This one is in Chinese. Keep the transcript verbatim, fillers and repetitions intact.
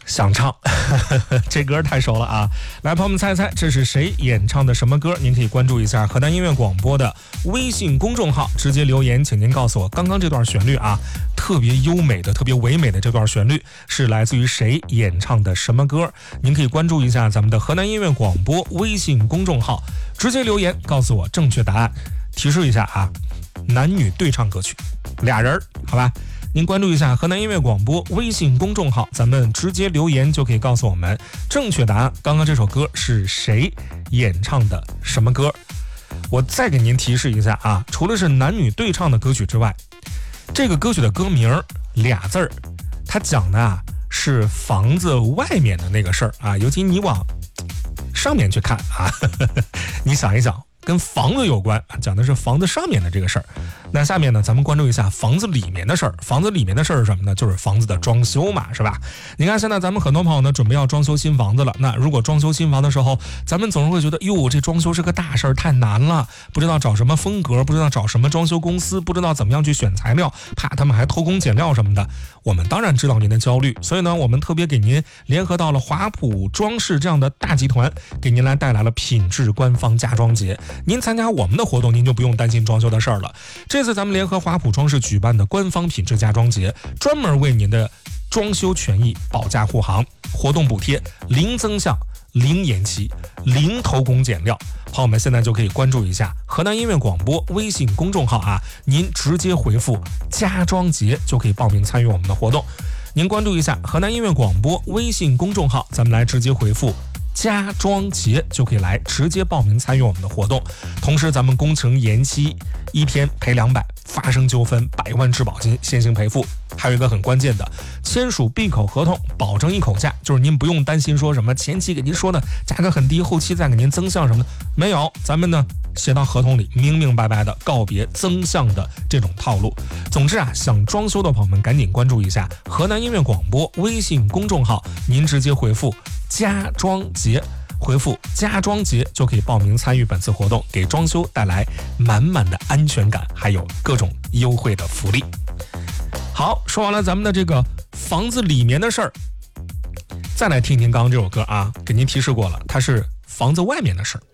想唱这歌太熟了啊！来，朋友们猜一猜这是谁演唱的什么歌？您可以关注一下河南音乐广播的微信公众号，直接留言，请您告诉我刚刚这段旋律啊，特别优美的、特别唯美的这段旋律是来自于谁演唱的什么歌？您可以关注一下咱们的河南音乐广播微信公众号，直接留言告诉我正确答案。提示一下啊，男女对唱歌曲，俩人，好吧？您关注一下河南音乐广播微信公众号，咱们直接留言就可以告诉我们正确答案。刚刚这首歌是谁演唱的什么歌？我再给您提示一下啊，除了是男女对唱的歌曲之外，这个歌曲的歌名俩字儿，它讲的啊是房子外面的那个事儿啊，尤其你往上面去看啊，呵呵你想一想。跟房子有关，讲的是房子上面的这个事儿。那下面呢，咱们关注一下房子里面的事儿。房子里面的事儿是什么呢？就是房子的装修嘛，是吧？你看现在咱们很多朋友呢，准备要装修新房子了。那如果装修新房的时候，咱们总是会觉得，哟，这装修是个大事儿，太难了，不知道找什么风格，不知道找什么装修公司，不知道怎么样去选材料，怕他们还偷工减料什么的。我们当然知道您的焦虑，所以呢，我们特别给您联合到了华普装饰这样的大集团，给您来带来了品质官方家装节。您参加我们的活动，您就不用担心装修的事儿了。这次咱们联合华普装饰举办的官方品质家装节，专门为您的装修权益保驾护航，活动补贴零增项、零延期、零偷工减料。朋友们现在就可以关注一下河南音乐广播微信公众号啊，您直接回复家装节就可以报名参与我们的活动。您关注一下河南音乐广播微信公众号，咱们来直接回复家装节就可以来直接报名参与我们的活动。同时咱们工程延期一天赔两百，发生纠纷百万质保金现行赔付。还有一个很关键的，签署闭口合同，保证一口价，就是您不用担心说什么前期给您说的价格很低，后期再给您增项什么的，没有，咱们呢写到合同里明明白白的告别增项的这种套路。总之啊，想装修的朋友们赶紧关注一下河南音乐广播微信公众号，您直接回复家装节，回复家装节就可以报名参与本次活动，给装修带来满满的安全感，还有各种优惠的福利。好，说完了咱们的这个房子里面的事儿，再来听听刚刚这首歌啊，给您提示过了，它是房子外面的事儿。